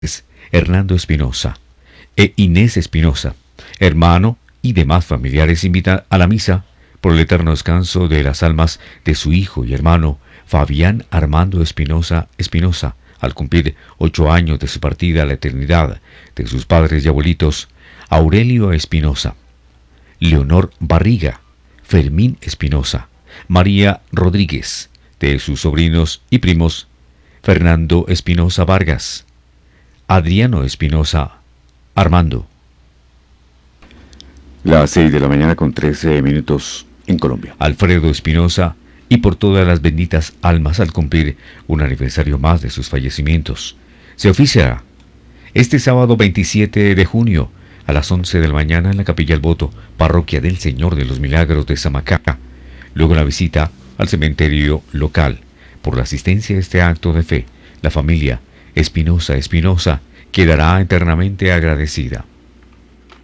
Hernando Espinosa e Inés Espinosa, hermano y demás familiares, invitan a la misa por el eterno descanso de las almas de su hijo y hermano Fabián Armando Espinosa Espinosa, al cumplir 8 años de su partida a la eternidad, de sus padres y abuelitos Aurelio Espinosa, Leonor Barriga, Fermín Espinosa, María Rodríguez, de sus sobrinos y primos Fernando Espinosa Vargas, Adriano Espinosa Armando. Las 6 de la mañana con 13 minutos en Colombia. Alfredo Espinosa, y por todas las benditas almas al cumplir un aniversario más de sus fallecimientos. Se oficiará este sábado 27 de junio a las 11 de la mañana en la Capilla El Voto, Parroquia del Señor de los Milagros de Samacá. Luego la visita al cementerio local. Por la asistencia a este acto de fe, la familia Espinosa quedará eternamente agradecida.